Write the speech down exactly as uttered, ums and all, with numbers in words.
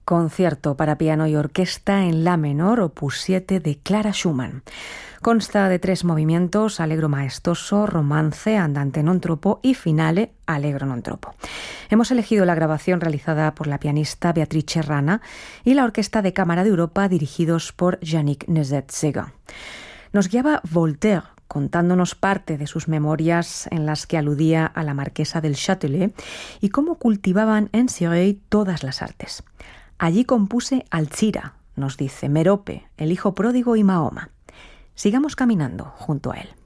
Concierto para piano y orquesta en la menor, opus siete de Clara Schumann. Consta de tres movimientos: allegro maestoso, romance, andante non troppo y finale, allegro non troppo. Hemos elegido la grabación realizada por la pianista Beatrice Rana y la Orquesta de Cámara de Europa, dirigidos por Yannick Nézet-Séguin. Nos guiaba Voltaire, contándonos parte de sus memorias en las que aludía a la marquesa del Châtelet y cómo cultivaban en Cirey todas las artes. Allí compuse Alzira, nos dice, Merope, el hijo pródigo y Mahoma. Sigamos caminando junto a él.